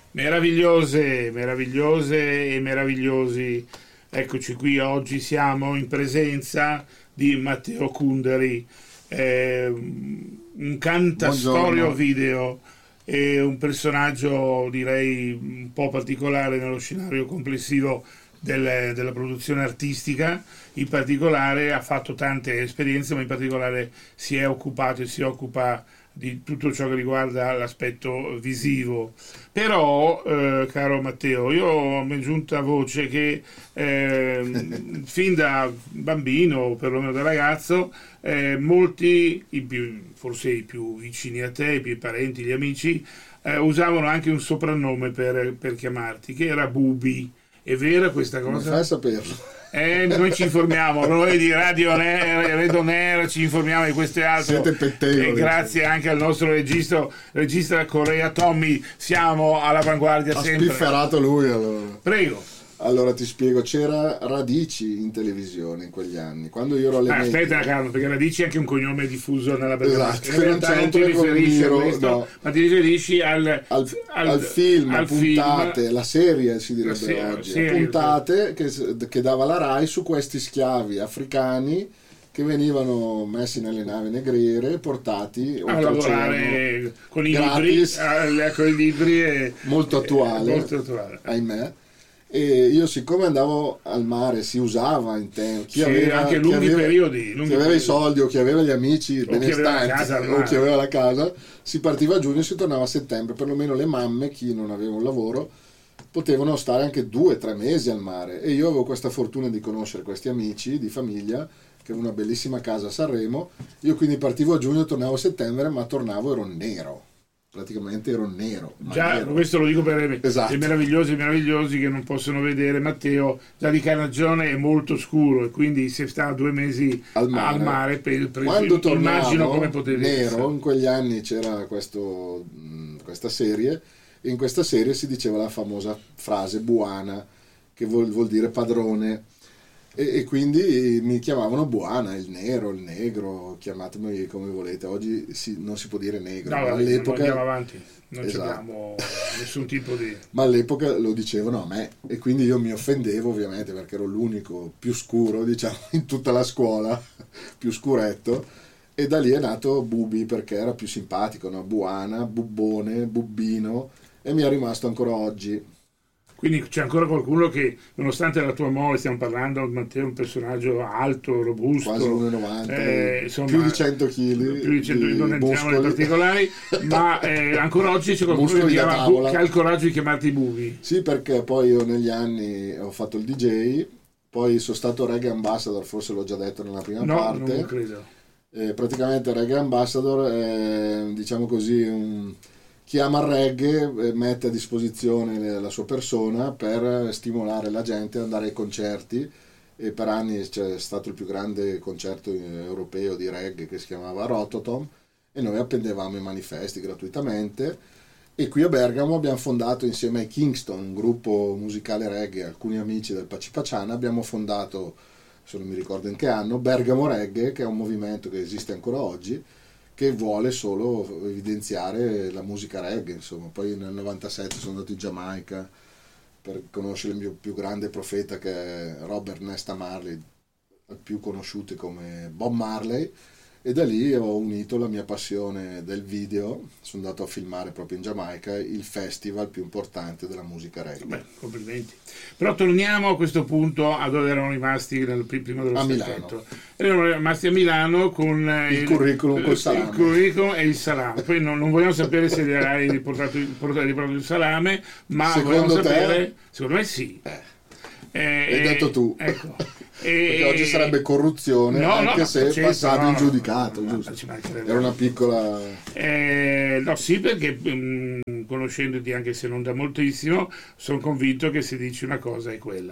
Meravigliose, meravigliose e meravigliosi. Eccoci qui, oggi siamo in presenza di Matteo Kunderi, un cantastorio video e un personaggio direi un po' particolare nello scenario complessivo della produzione artistica. In particolare ha fatto tante esperienze, ma in particolare si è occupato e si occupa di tutto ciò che riguarda l'aspetto visivo. Però, caro Matteo, io mi è giunta voce che fin da bambino, o perlomeno da ragazzo, molti, forse i più vicini a te, i più parenti, gli amici, usavano anche un soprannome per chiamarti, che era Bubi. È vera questa cosa? Come fai a saperlo? Noi ci informiamo, noi di Radio Nera ci informiamo di queste altre. Siete pettegoli. E grazie anche al nostro regista Correa Tommy, siamo all'avanguardia Ha sempre. spifferato lui allora. Prego. Allora ti spiego, c'era Radici in televisione in quegli anni, quando io ero alle medie. Aspetta Carlo, perché Radici è anche un cognome diffuso nella Esatto, in realtà non ti riferisci a questo, no. ma ti riferisci al film, al puntate, film. la serie si direbbe oggi, serie, puntate che dava la Rai su questi schiavi africani che venivano messi nelle navi negriere e portati a lavorare con i libri e, molto attuale, ahimè. E io, siccome andavo al mare, si usava in tempo chi aveva, anche lunghi periodi, chi aveva i soldi o chi aveva gli amici benestanti o chi aveva la casa, si partiva a giugno e si tornava a settembre. Perlomeno le mamme, chi non aveva un lavoro, potevano stare anche 2 o 3 mesi al mare. E io avevo questa fortuna di conoscere questi amici di famiglia che avevano una bellissima casa a Sanremo. Io quindi partivo a giugno, tornavo a settembre, ma tornavo ero nero. Praticamente ero nero. Già, nero. Questo lo dico per esatto. I meravigliosi che non possono vedere Matteo. Già di Carnagione è molto scuro e quindi se sta 2 mesi al mare quando tornavo immagino come potevi nero essere. In quegli anni c'era questa serie, e in questa serie si diceva la famosa frase Buana, che vuol dire padrone, e quindi mi chiamavano Buana, il nero, il negro, chiamatemi come volete. Oggi non si può dire negro, no, ma all'epoca andiamo avanti, non esatto. abbiamo nessun tipo di ma all'epoca lo dicevano a me e quindi io mi offendevo ovviamente perché ero l'unico più scuro, diciamo, in tutta la scuola, più scuretto, e da lì è nato Bubi perché era più simpatico, no? Buana, Bubbone, Bubbino, e mi è rimasto ancora oggi. Quindi c'è ancora qualcuno che, nonostante la tua mole, stiamo parlando, Matteo è un personaggio alto, robusto, quasi 1,90, insomma, più di 100 kg, non entriamo nei particolari, ma ancora oggi c'è qualcuno che ha il coraggio di chiamarti Bubi. Sì, perché poi io negli anni ho fatto il DJ, poi sono stato Reggae Ambassador, forse l'ho già detto nella prima parte. Non credo. Praticamente Reggae Ambassador è, diciamo così, chi ama il reggae mette a disposizione la sua persona per stimolare la gente ad andare ai concerti, e per anni c'è stato il più grande concerto europeo di reggae che si chiamava Rototom, e noi appendevamo i manifesti gratuitamente. E qui a Bergamo abbiamo fondato insieme ai Kingston, un gruppo musicale reggae, alcuni amici del Pacipaciana, abbiamo fondato, se non mi ricordo in che anno, Bergamo Reggae, che è un movimento che esiste ancora oggi, che vuole solo evidenziare la musica reggae, insomma. Poi nel 97 sono andato in Giamaica per conoscere il mio più grande profeta, che è Robert Nesta Marley, più conosciuto come Bob Marley, e da lì ho unito la mia passione del video. Sono andato a filmare proprio in Giamaica il festival più importante della musica reggae. Beh, complimenti. Però torniamo a questo punto a dove erano rimasti prima dello Milano. Erano rimasti a Milano con il curriculum col salame. Il curriculum e il salame. Poi non vogliamo sapere se hai riportato il salame, ma vogliamo sapere, secondo me sì. Hai detto tu. Ecco. Perché oggi sarebbe corruzione, anche se è passato in giudicato, giusto? Era una piccola... no, sì, perché conoscendoti, anche se non da moltissimo, sono convinto che se dici una cosa è quella.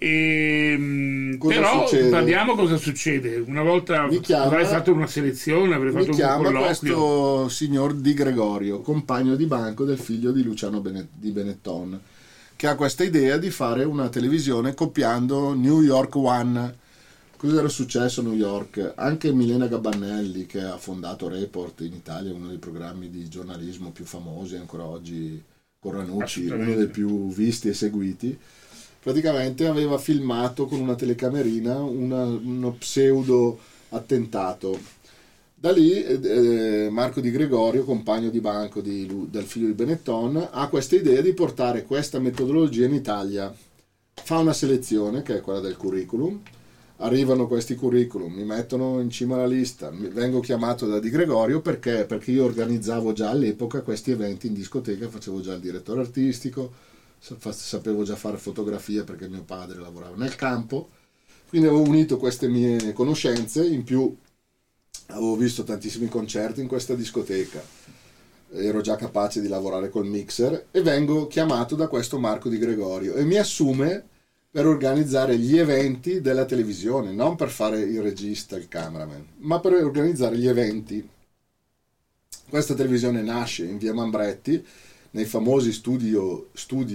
Però succede? parliamo cosa succede. Una volta avrai fatto una selezione, avrei fatto un colloquio. Questo signor Di Gregorio, compagno di banco del figlio di Luciano di Benetton, che ha questa idea di fare una televisione copiando New York One. Cosa era successo a New York? Anche Milena Gabanelli, che ha fondato Report in Italia, uno dei programmi di giornalismo più famosi ancora oggi Corranucci, uno dei più visti e seguiti, praticamente aveva filmato con una telecamerina uno pseudo attentato. Da lì Marco Di Gregorio, compagno di banco del figlio di Benetton, ha questa idea di portare questa metodologia in Italia. Fa una selezione, che è quella del curriculum, arrivano questi curriculum, mi mettono in cima alla lista, vengo chiamato da Di Gregorio perché io organizzavo già all'epoca questi eventi in discoteca, facevo già il direttore artistico, sapevo già fare fotografia perché mio padre lavorava nel campo, quindi avevo unito queste mie conoscenze, in più avevo visto tantissimi concerti in questa discoteca, ero già capace di lavorare col mixer e vengo chiamato da questo Marco Di Gregorio e mi assume per organizzare gli eventi della televisione, non per fare il regista, il cameraman, ma per organizzare gli eventi. Questa televisione nasce in via Mambretti, nei famosi studios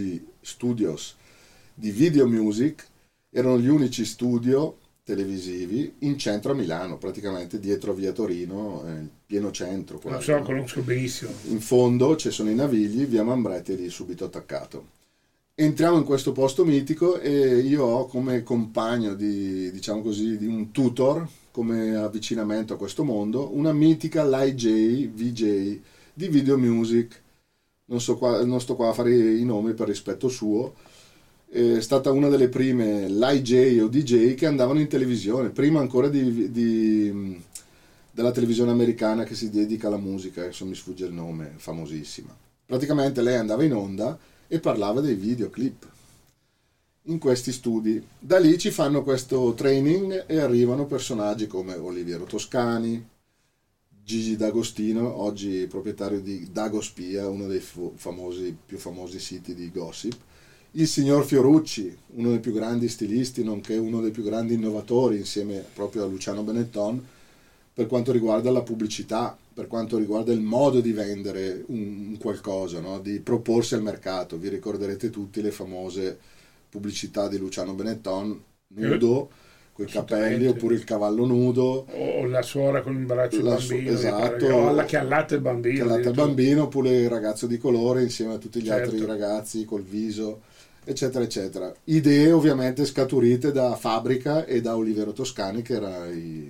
di Video Music, erano gli unici studio televisivi in centro a Milano, praticamente dietro via Torino, pieno centro. Lo so, conosco benissimo. In fondo ci sono i Navigli, via Mambretti è lì subito attaccato. Entriamo in questo posto mitico e io ho come compagno diciamo così, di un tutor, come avvicinamento a questo mondo, una mitica VJ di Video Music. Non sto qua a fare i nomi per rispetto suo. È stata una delle prime l'IJ o DJ che andavano in televisione, prima ancora della televisione americana che si dedica alla musica, adesso mi sfugge il nome, famosissima. Praticamente lei andava in onda e parlava dei videoclip in questi studi. Da lì ci fanno questo training e arrivano personaggi come Oliviero Toscani, Gigi D'Agostino, oggi proprietario di Dagospia, uno dei più famosi siti di gossip, il signor Fiorucci, uno dei più grandi stilisti nonché uno dei più grandi innovatori insieme proprio a Luciano Benetton per quanto riguarda la pubblicità, per quanto riguarda il modo di vendere un qualcosa, no? Di proporsi al mercato. Vi ricorderete tutti le famose pubblicità di Luciano Benetton, nudo, con i capelli, oppure il cavallo nudo. O la suora con in braccio il bambino. Esatto. Che allatta il bambino. Che allatta il bambino, oppure il ragazzo di colore insieme a tutti gli certo. altri ragazzi col viso, eccetera, eccetera. Idee ovviamente scaturite da Fabbrica e da Oliviero Toscani, che era il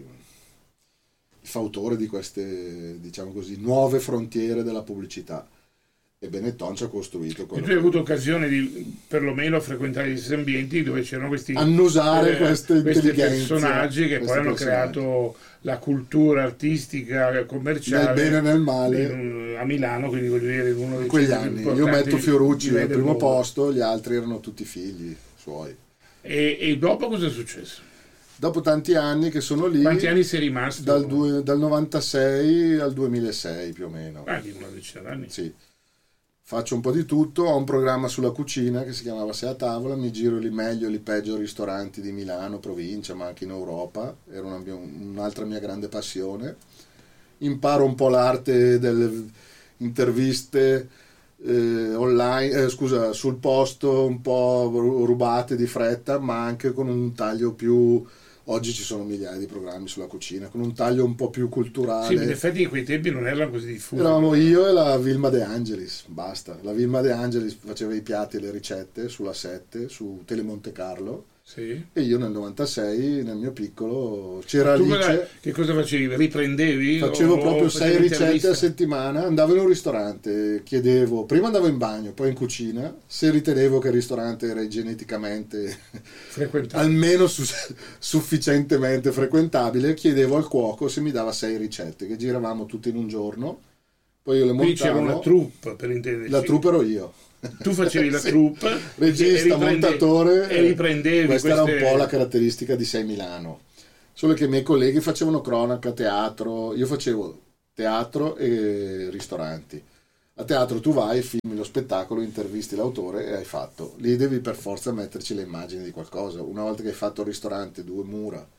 fautore di queste, diciamo così, nuove frontiere della pubblicità, e Benetton ci ha costruito quello. Tu hai avuto occasione di perlomeno frequentare gli stessi ambienti dove c'erano questi annusare questi personaggi che poi hanno creato la cultura artistica commerciale nel bene e nel male a Milano, quindi voglio dire uno dei quegli anni. Io metto Fiorucci al primo posto, gli altri erano tutti figli suoi. E dopo cosa è successo? Dopo tanti anni che sono lì. Quanti anni sei rimasto? Dal 96 al 2006 più o meno. Di una decina d'anni. Sì. Faccio un po' di tutto, ho un programma sulla cucina che si chiamava Sei a tavola, mi giro li meglio e li peggio ristoranti di Milano, provincia, ma anche in Europa, era un'altra mia grande passione. Imparo un po' l'arte delle interviste online, sul posto, un po' rubate di fretta, ma anche con un taglio più... Oggi ci sono migliaia di programmi sulla cucina, con un taglio un po' più culturale. Sì, in effetti in quei tempi non erano così diffusi. Eravamo io e la Vilma De Angelis, basta. La Vilma De Angelis faceva i piatti e le ricette sulla 7, su Tele Monte Carlo. Sì. E io nel 96, nel mio piccolo, c'era Alice. Che cosa facevi? Riprendevi? Facevo proprio 6 ricette a settimana, andavo in un ristorante, chiedevo, prima andavo in bagno, poi in cucina, se ritenevo che il ristorante era igienicamente almeno sufficientemente frequentabile, chiedevo al cuoco se mi dava 6 ricette, che giravamo tutte in un giorno, poi io le montavo. Quindi c'era una troupe, per intenderci. La troupe ero io. Tu facevi la troupe, regista, montatore, e riprendevi. Questa era un po' la caratteristica di Sei Milano. Solo che i miei colleghi facevano cronaca, teatro, io facevo teatro e ristoranti. A teatro tu vai, filmi lo spettacolo, intervisti l'autore e hai fatto. Lì devi per forza metterci le immagini di qualcosa. Una volta che hai fatto il ristorante, 2 mura,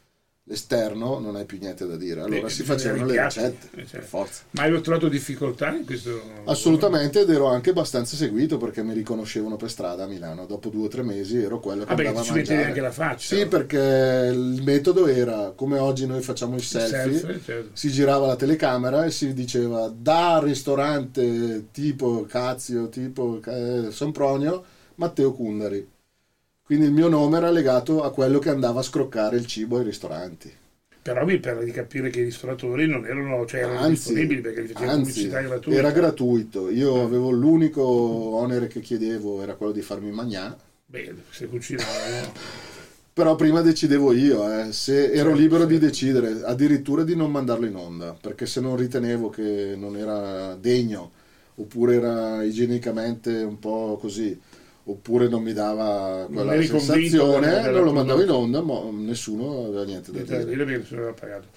l'esterno non hai più niente da dire, allora si facevano le piatti, ricette, certo. per forza. Ma hai trovato difficoltà in questo? Assolutamente, ed ero anche abbastanza seguito perché mi riconoscevano per strada a Milano. Dopo 2 o 3 mesi ero quello che andava a ci mettevi mangiare. anche la faccia. Sì, perché il metodo era, come oggi noi facciamo il selfie, certo. si girava la telecamera e si diceva da ristorante tipo Cazio, tipo Sempronio, Matteo Cundari. Quindi il mio nome era legato a quello che andava a scroccare il cibo ai ristoranti. Però mi pare di capire che i ristoratori non erano, erano disponibili perché gli facevano pubblicità gratuita. Era gratuito. Io avevo l'unico onere che chiedevo era quello di farmi mangiare. Beh, se cucinavano. Però prima decidevo io, se ero libero di decidere, addirittura di non mandarlo in onda, perché se non ritenevo che non era degno, oppure era igienicamente un po' così, oppure non mi dava quella sensazione, non lo mandavo in onda, ma nessuno aveva niente da dire. Nessuno aveva pagato.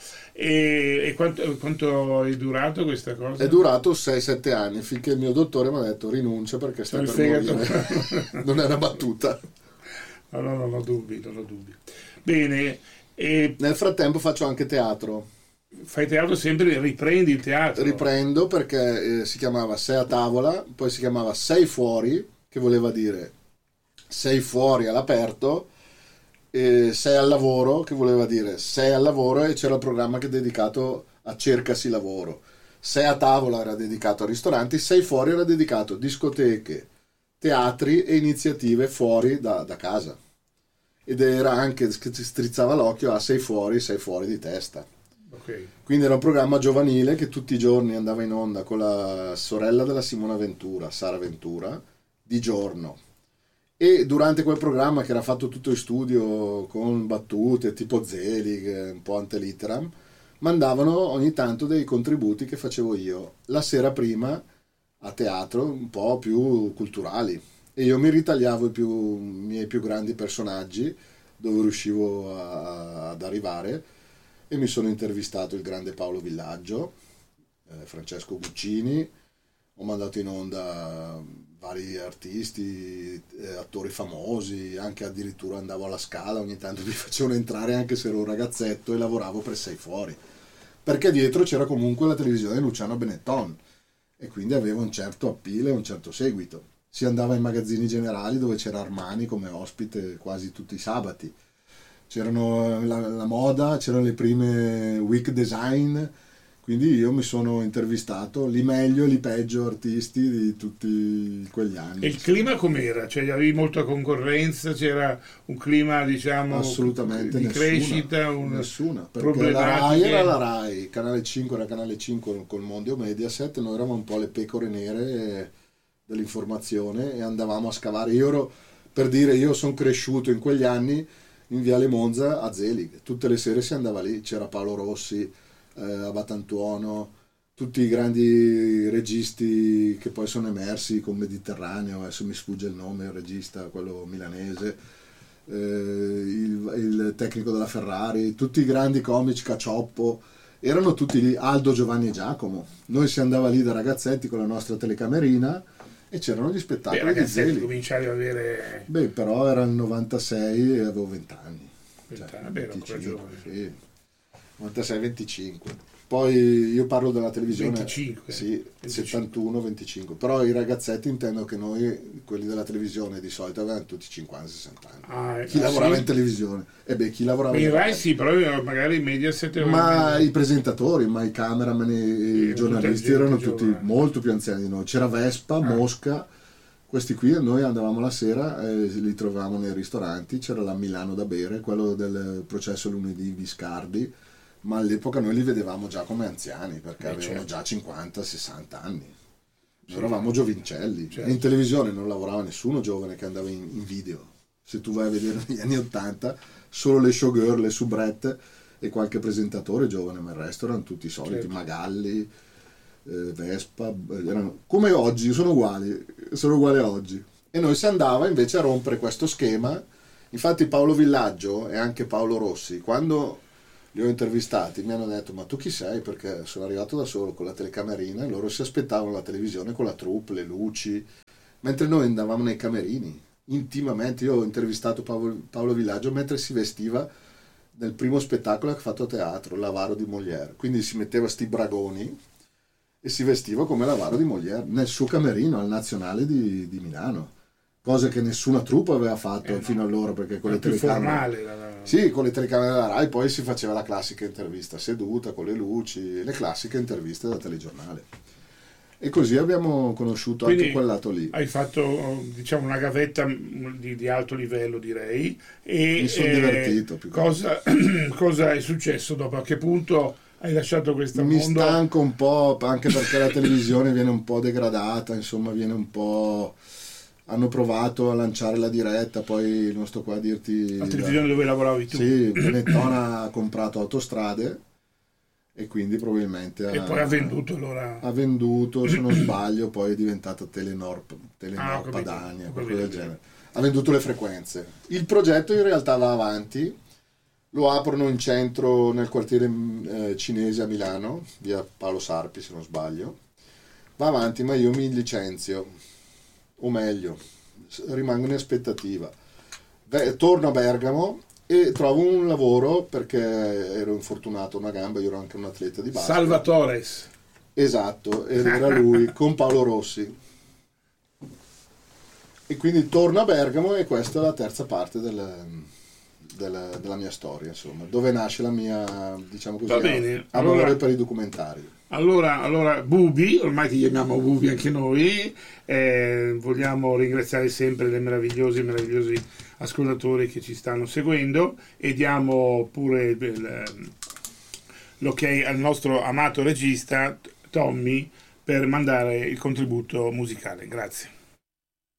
E quanto è durato questa cosa? È durato 6-7 anni, finché il mio dottore mi ha detto rinuncia perché stai per morire. Non era battuta. No, non ho dubbi. Bene. Nel frattempo faccio anche teatro. Fai teatro sempre, riprendi il teatro? Riprendo perché si chiamava Sei a tavola, poi si chiamava Sei fuori, che voleva dire sei fuori all'aperto, e sei al lavoro, che voleva dire sei al lavoro, e c'era il programma che è dedicato a cercasi lavoro. Sei a tavola era dedicato a ristoranti, sei fuori era dedicato a discoteche, teatri e iniziative fuori da casa. Ed era anche che ti strizzava l'occhio a sei fuori di testa. Okay. Quindi era un programma giovanile che tutti i giorni andava in onda con la sorella della Simona Ventura, Sara Ventura, di giorno. E durante quel programma, che era fatto tutto in studio con battute tipo Zelig, un po' antelitteram, mandavano ogni tanto dei contributi che facevo io la sera prima a teatro, un po' più culturali, e io mi ritagliavo i miei più grandi personaggi dove riuscivo ad arrivare, e mi sono intervistato il grande Paolo Villaggio, Francesco Guccini, ho mandato in onda vari artisti, attori famosi, anche addirittura andavo alla Scala, ogni tanto mi facevano entrare anche se ero un ragazzetto e lavoravo per Sei Fuori, perché dietro c'era comunque la televisione di Luciano Benetton e quindi aveva un certo appeal e un certo seguito. Si andava ai magazzini generali dove c'era Armani come ospite quasi tutti i sabati, c'erano la moda, c'erano le prime week design. Quindi io mi sono intervistato li meglio e li peggio artisti di tutti quegli anni. E il clima com'era? Cioè avevi molta concorrenza? C'era un clima, diciamo, assolutamente di nessuna, crescita? Nessuna, perché la RAI era la RAI, Canale 5 era Canale 5 col Mondio Mediaset, noi eravamo un po' le pecore nere dell'informazione e andavamo a scavare. Io sono cresciuto in quegli anni in Viale Monza a Zelig, tutte le sere si andava lì, c'era Paolo Rossi, Abatantuono, tutti i grandi registi che poi sono emersi con Mediterraneo, adesso mi sfugge il nome, il regista, quello milanese, il tecnico della Ferrari, tutti i grandi comici, Cacioppo, erano tutti lì, Aldo, Giovanni e Giacomo. Noi si andava lì da ragazzetti con la nostra telecamerina e c'erano gli spettacoli di Zelig. Cominciavi a avere... Beh, però era il 96 e avevo 20 anni. 20 anni, beh, 25, sì. 96-25. Poi io parlo della televisione 25, sì, 71-25, però i ragazzetti intendo che noi, quelli della televisione di solito avevano tutti 50-60 anni. Chi lavorava in televisione? Chi lavorava in Rai sì, però magari in Mediaset. Ma i presentatori, ma i cameraman e i giornalisti erano tutti molto più anziani di noi. C'era Vespa, Mosca, questi qui noi andavamo la sera e li trovavamo nei ristoranti, c'era la Milano da bere, quello del Processo lunedì Viscardi, ma all'epoca noi li vedevamo già come anziani perché avevano già 50-60 anni. Noi eravamo giovincelli. E in televisione non lavorava nessuno giovane che andava in video. Se tu vai a vedere negli anni 80, solo le showgirl, le soubrette e qualche presentatore giovane, ma il resto erano tutti i soliti, Magalli, Vespa, erano come oggi, sono uguali a oggi. E noi si andava invece a rompere questo schema. Infatti Paolo Villaggio e anche Paolo Rossi, quando li ho intervistati, mi hanno detto: ma tu chi sei? Perché sono arrivato da solo con la telecamerina e loro si aspettavano la televisione con la troupe, le luci, mentre noi andavamo nei camerini intimamente. Io ho intervistato Paolo Villaggio mentre si vestiva nel primo spettacolo che ha fatto a teatro, l'avaro di Molière. Quindi si metteva sti bragoni e si vestiva come l'avaro di Molière nel suo camerino al Nazionale di Milano, cosa che nessuna troupe aveva fatto fino allora, perché con le telecamere sì, con le telecamere della Rai poi si faceva la classica intervista seduta con le luci, le classiche interviste da telegiornale, e così abbiamo conosciuto. Quindi anche quel lato lì. Hai fatto, diciamo, una gavetta di alto livello, direi, e mi sono divertito più cosa è successo dopo? A che punto hai lasciato questo mondo? Mi stanco un po', anche perché la televisione viene un po' degradata, insomma, viene un po'... Hanno provato a lanciare la diretta, poi non sto qua a dirti... La televisione dove lavoravi tu? Sì, Benetton ha comprato Autostrade e quindi probabilmente... E poi ha venduto allora... Ha venduto, se non sbaglio, poi è diventata Telenor Padania, qualcosa del genere. Ha venduto le frequenze. Il progetto in realtà va avanti, lo aprono in centro nel quartiere cinese a Milano, via Paolo Sarpi se non sbaglio. Va avanti, ma io mi licenzio. O meglio, rimango in aspettativa. Torno a Bergamo e trovo un lavoro perché ero infortunato a una gamba, io ero anche un atleta di basket. Salvatore. Esatto, ed era lui, con Paolo Rossi. E quindi torno a Bergamo e questa è la terza parte della mia storia, insomma, dove nasce la mia, diciamo così, amore allora, per i documentari. Allora Bubi, ormai ti chiamiamo Bubi anche noi, vogliamo ringraziare sempre i meravigliosi ascoltatori che ci stanno seguendo, e diamo pure l'ok al nostro amato regista Tommy per mandare il contributo musicale. Grazie.